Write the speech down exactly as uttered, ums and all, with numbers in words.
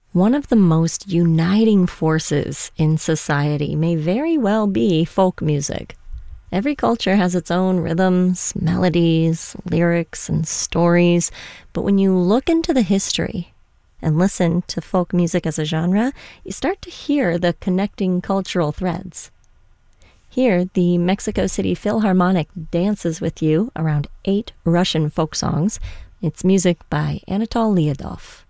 One of the most uniting forces in society may very well be folk music. Every culture has its own rhythms, melodies, lyrics, and stories, but when you look into the history and listen to folk music as a genre, you start to hear the connecting cultural threads. Here, the Mexico City Philharmonic dances with you around eight Russian folk songs. It's music by Anatol Lyudov.